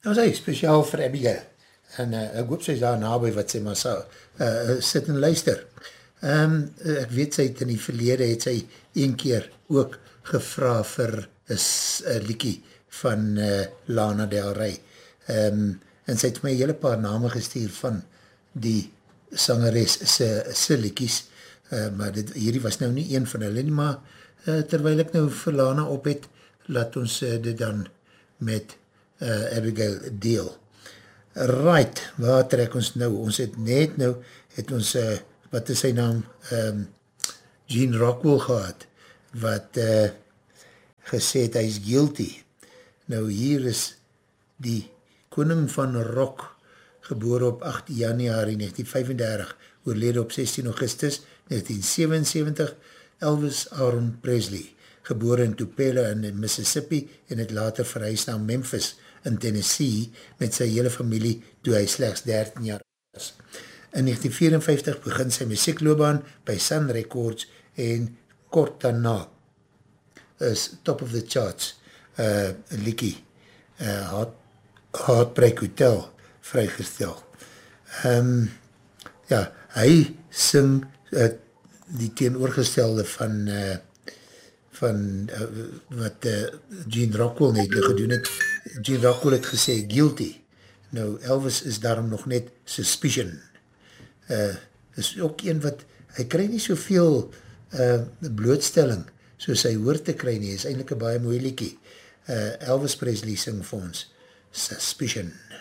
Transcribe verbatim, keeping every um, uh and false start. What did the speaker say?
Nou sê, speciaal vir Abigail. En uh, ek hoop sy is daar nabij wat sy maar sal uh, sit en luister. Um, ek weet sy het in die verlede, het sy een keer ook gevra vir een liekie van uh, Lana Del Rey. Um, en sy het my hele paar name gestuur van die sangeres sy, sy liekies, uh, maar dit, hierdie was nou nie een van hulle nie, maar uh, terwijl ek nou vir Lana op het, laat ons uh, dit dan met uh, Abigail deel. Right, waar trek ons nou? Ons het net nou, het ons, uh, wat is sy naam, um, Gene Rockwell gehad, wat uh, gesê het, hy is guilty. Nou hier is die koning van rock, geboore op agt januari negentien vyfendertig, oorlede op sestien augustus negentien sewensewentig, Elvis Aaron Presley, geboore in Tupelo in Mississippi en het later verhuis na Memphis in Tennessee met sy hele familie toe hy slechts dertien jaar was. In negentien vierenvyftig begin sy muziekloopbaan by Sun Records en kort daarna is Top of the Charts uh, liekie uh, Heart, Heartbreak Hotel vrygestel. Um, ja, hy sing uh, die teenoorgestelde van uh, van uh, wat uh, Gene Rockwell net gedoen het. Gene Rockwell het gesê guilty. Nou, Elvis is daarom nog net suspicion. Uh, is ook een wat, hy kry nie soveel uh, blootstelling soos hy hoort te kry nie, is eindelijk een baie moeiliekie. Uh, Elvis Presley sing vir ons Suspicion.